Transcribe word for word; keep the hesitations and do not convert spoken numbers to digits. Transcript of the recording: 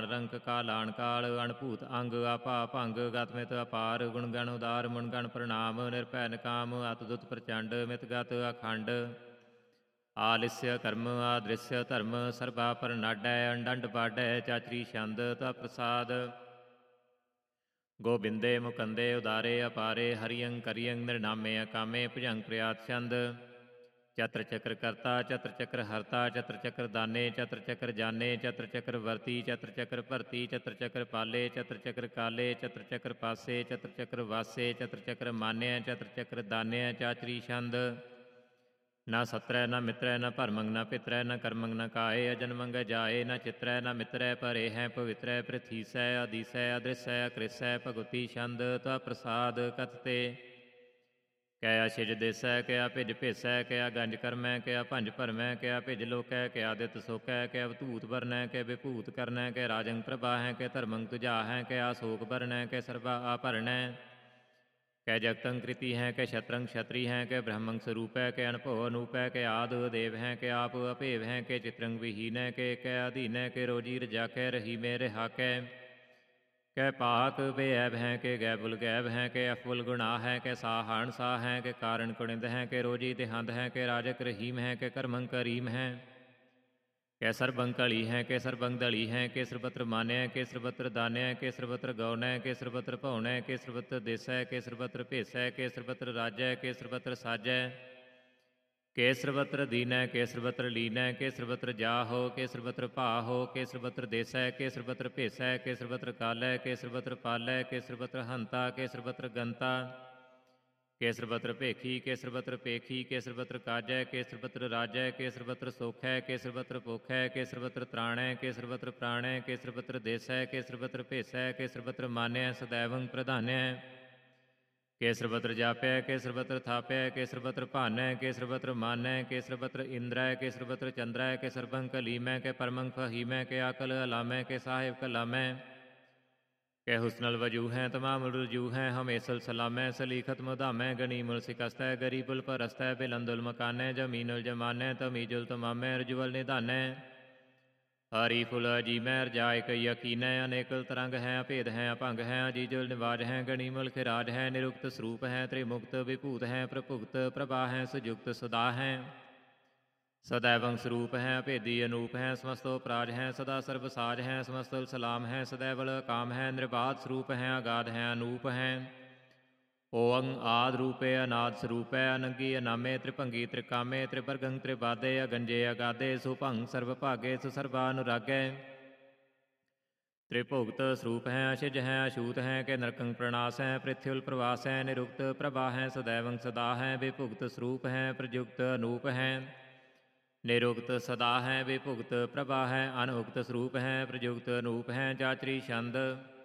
ਰੰਕ ਕਾਲਾਣ ਕਾਲ ਅਣਭੂਤ ਅੰਗ ਆਪਾ ਭੰਗ ਗਤਮਿਤ ਅਪਾਰ ਗੁਣ ਗਣ ਉਦਾਰ ਮੁਣ ਗਣ ਪ੍ਰਣਾਮ ਨਿਰਭੈ ਨਿਕਾਮ ਅਤਦੁੱਤ ਪ੍ਰਚੰਡ ਮਿਤ ਗਤ ਅਖੰਡ ਆਲਿਸਯ ਕਰਮ ਆਦ੍ਰਿਸਯ ਧਰਮ ਸਰਬਾ ਪਰਨਾਡੈ ਅੰਡੰਡ ਪਾਡੈ ਚਾਚਰੀ ਛੰਦ ਤਾ ਪ੍ਰਸਾਦ ਗੋਬਿੰਦੇ ਮੁਕੰਦੇ ਉਦਾਰੇ ਅਪਾਰੇ ਹਰਿਯੰ ਕਰਿਯੰ ਨਿਰਨਾਮੇ ਅਕਾਮੇ ਭੁਜੰਗ ਪ੍ਰਿਆਤ ਛੰਦ ਚਤਰ ਚੱਕਰ ਕਰਤਾ ਚਤਰ ਚੱਕਰ ਹਰਤਾ ਚਤਰ ਚੱਕਰ ਦਾਨੇ ਚਤਰ ਚੱਕਰ ਜਾਨੇ ਚਤਰ ਚੱਕਰ ਵਰਤੀ ਚਤਰ ਚੱਕਰ ਭਰਤੀ ਚਤਰ ਚੱਕਰ ਪਾਲੇ ਚਤਰ ਚੱਕਰ ਕਾਲੇ ਚਤਰ ਚੱਕਰ ਪਾਸੇ ਚਤਰ ਚੱਕਰ ਵਾਸੇ ਚਤਰ ਚੱਕਰ ਮਾਨਿਆ ਚਤਰ ਚੱਕਰ ਦਾਨਿਆ ਚਾਚਰੀ ਛੰਦ ਨਾ ਸਤਰੈ ਨਾ ਮਿਤਰੈ ਨਾ ਭਰਮੰਗ ਨਾ ਪਿਤਰੈ ਨਾ ਕਰਮੰਗ ਨਾ ਕਾਏ ਅਜਨਮੰਗ ਜਾਏ ਨਾ ਚਿਤਰੈ ਨਾ ਮਿਤਰੈ ਭਰੇ ਹੈ ਪਵਿੱਤਰੈ ਪ੍ਰਿਥੀਸੈ ਆਦੀਸੈ ਅਦ੍ਰਿਸੈ ਅਕ੍ਰਿਸੈ ਭਗਵਤੀ ਛੰਦ ਤਾ ਪ੍ਰਸਾਦ ਕਥਤੇ ਕਿਆ ਛਿਜ ਦੇਸੈ ਕਿਆ ਭਿਜ ਭੇਸੈ ਕਿਆ ਗੰਜ ਕਰਮੈ ਕਿਆ ਭੰਜ ਭਰਮੈ ਕਿਆ ਭਿਜ ਲੋਕੈ ਕਿਆ ਦਿਤ ਸੋਕੈ ਕਿਆ ਵਤੂਤ ਵਰਨੈ ਕਿ ਵਿਭੂਤ ਕਰਨੈ ਕਿ ਰਾਜੰ ਪ੍ਰਭਾ ਹੈ ਕਿ ਧਰਮੰ ਤੁਜਾ ਹੈ ਕਿਆ ਸੋਕ ਭਰਨੈ ਕਿ ਸਰਬਾ ਆਪਰਣੈ ਕੈ ਜਗਤੰ ਕ੍ਰਿਤੀ ਹੈ ਕਿ ਛਤਰੰ ਛਤਰੀ ਹੈ ਕਿ ਬ੍ਰਹਮੰ ਸਰੂਪੈ ਕਿ ਅਨਭਉ ਅਨੂਪੈ ਕਿ ਆਦ ਦੇਵ ਹੈ ਕਿ ਆਪ ਅਭੇਵ ਹੈ ਕਿ ਚਿਤਰੰ ਵਿਹੀਨੈ ਕਿ ਕੈ ਅਧੀਨੈ ਕਿ ਰੋਜੀ ਰਜਾਕੈ ਰਹੀ ਮੇ ਰਿਹਾਕੈ ਕੈ ਪਾਕ ਬੇਅਬ ਹੈ ਕਿ ਗੈਬੁਲ ਗੈਬ ਹੈ ਕਿ ਅਫੁਲ ਗੁਨਾਹ ਹੈ ਕਿ ਸਾਹਣ ਸਾਹ ਹੈ ਕਿ ਕਾਰਨ ਕੁਣਿੰਦ ਹੈ ਕਿ ਰੋਜੀ ਦੇਹੰਦ ਹੈ ਕਿ ਰਾਜਕ ਰਹੀਮ ਹੈ ਕਿ ਕਰਮੰ ਕਰੀਮ ਹੈ ਕਿ ਸਰਬੰ ਕਲੀ ਹੈ ਕਿ ਸਰਬੰ ਦਲੀ ਹੈ ਕਿ ਸਰਬਤਰ ਮਾਨਿਆ ਕਿ ਸਰਬਤਰ ਦਾਨਿਆ ਕਿ ਸਰਬਤਰ ਗਉਣੈ ਕਿ ਸਰਬਤਰ ਭਉਣੈ ਕਿ ਸਰਬਤਰ ਦੇਸੈ ਕਿ ਸਰਬਤਰ ਭੇਸੈ ਕਿ ਸਰਬਤਰ ਰਾਜੈ ਕਿ ਸਰਬਤਰ ਸਾਜੈ ਕਿ ਸਰਬਤਰ ਦੀਨੈ ਕਿ ਸਰਬਤਰ ਲੀਨੈ ਕਿ ਸਰਬਤਰ ਜਾਹੋ ਕਿ ਸਰਬਤਰ ਭਾਹੋ ਕਿ ਸਰਬਤਰ ਦੇਸੈ ਕਿ ਸਰਬਤਰ ਭੇਸੈ ਕਿ ਸਰਬਤਰ ਕਾਲੈ ਕਿ ਸਰਬਤਰ ਪਾਲੈ ਕਿ ਸਰਬਤਰ ਹੰਤਾ ਕਿ ਸਰਬਤਰ ਗੰਤਾ ਕਿ ਸਰਬਤਰ ਭੇਖੀ ਕਿ ਸਰਬਤਰ ਪੇਖੀ ਕਿ ਸਰਬਤਰ ਕਾਜੈ ਕਿ ਸਰਬਤਰ ਰਾਜੈ ਕਿ ਸਰਬਤਰ ਸੋਖੈ ਕਿ ਸਰਬਤਰ ਭੁਖੈ ਕਿ ਸਰਬਤਰ ਤ੍ਰਾਣੈ ਕਿ ਸਰਬਤਰ ਪ੍ਰਾਣੈ ਕਿ ਸਰਬਤਰ ਦੇਸੈ ਕਿ ਸਰਬਤਰ ਭੇਸੈ ਕਿ ਸਰਬਤਰ ਮਾਨਿਆ ਸदैवੰ ਪ੍ਰਧਾਨੈ ਕਿ ਸਰਬਤਰ ਜਾਪੈ ਕਿ ਸਰਬਤਰ ਥਾਪੈ ਕਿ ਸਰਬਤਰ ਭਾਨੈ ਕਿ ਸਰਬਤਰ ਮਾਨੈ ਕਿ ਸਰਬਤਰ ਇੰਦਰੈ ਕਿ ਸਰਬਤਰ ਚੰਦਰੈ ਕਿ ਸਰਬੰ ਕਲੀਮੈ ਕਿ ਪਰਮੰ ਫਹੀਮੈ ਕਿ ਆਕਲ ਅਲਾਮੈ ਕਿ ਸਾਹਿਬ ਕਲਾਮੈ ਕਿ ਹੁਸਨਲ ਵਜੂ ਹੈ ਤਮਾਮ ਰਜੂ ਹੈ ਹਮੇਸਲ ਸਲਾਮੈ ਸਲੀਖਤ ਮੁਦਾਮੈ ਗਨੀਮੁਲ ਸਿਕਸਤੈ ਗਰੀਬੁਲ ਪਰਸਤੈ ਬਿਲੰਦੁਲ ਮਕਾਨੈ ਜਮੀਨੁਲ ਜਮਾਨੈ ਤਮੀਜੁਲ ਤਮਾਮੈ ਰਜੁਵਲ ਨਿਧਾਨੈ ਹਰੀ ਫੁਲ ਅਜੀਮੈ ਰਜਾਇਕ ਯਕੀਨੈ ਅਨੇਕਲ ਤਰੰਗ ਹੈ ਅਭੇਦ ਹੈ ਅਭੰਗ ਹੈ ਅਜੀਜੁਲ ਨਿਵਾਜ ਹੈ ਗਣੀਮੁਲ ਖਿਰਾਜ ਹੈ ਨਿਰੁਕਤ ਸਰੂਪ ਹੈ ਤ੍ਰਿਮੁਕਤ ਵਿਭੂਤ ਹੈ ਪ੍ਰਭੁਗਤ ਪ੍ਰਭਾ ਹੈ ਸੁਜੁਗਤ ਸਦਾ ਹੈ ਸदैवੰ ਸਰੂਪ ਹੈ ਅਭੇਦੀ ਅਨੂਪ ਹੈ ਸਮਸਤੋ ਪ੍ਰਾਜ ਹੈ ਸਦਾ ਸਰਬ ਸਾਜ ਹੈ ਸਮਸਤਲ ਸਲਾਮ ਹੈ ਸदैवਲ ਕਾਮ ਹੈ ਨਿਰਬਾਧ ਸਰੂਪ ਹੈ ਅਗਾਧ ਹੈ ਅਨੂਪ ਹੈ ਓੰ ਆਦ ਰੂਪੇ ਅਨਾਦ ਸਰੂਪੈ ਅਨੰਗੀ ਅਨਾਮੇ ਤ੍ਰਿਭੰਗੀ ਤ੍ਰਿਕਾਮੇ ਤ੍ਰਿਭਰਗੰ ਤ੍ਰਿਬਾਦੇ ਅਗੰਜੇ ਅਗਾਦੇ ਸੁਭੰਗ ਸਰਬ ਭਾਗੇ ਸੁਸਰਬਾ ਅਨੁਰਾਗੈ ਤ੍ਰਿਭੁਗਤ ਸਰੂਪ ਹੈ ਅਸ਼ਿਜ ਹੈ ਅਛੂਤ ਹੈ ਕਿ ਨਰਕੰ ਪ੍ਰਣਾਸ ਹੈ ਪ੍ਰਿਥਿਉਲ ਪ੍ਰਵਾਸ ਹੈ ਨਿਰੁਕਤ ਪ੍ਰਭਾ ਹੈ ਸदैवੰ ਸਦਾ ਹੈ ਵਿਭੁਗਤ ਸਰੂਪ ਹੈ ਪ੍ਰਯੁਕਤ ਅਨੂਪ ਹੈ ਨਿਰੁਕਤ ਸਦਾ ਹੈ ਵਿਭੁਗਤ ਪ੍ਰਭਾ ਹੈ ਅਨੁਕਤ ਸਰੂਪ ਹੈ ਪ੍ਰਯੁਕਤ ਅਨੂਪ ਹੈ ਚਾਚਰੀ ਛੰਦ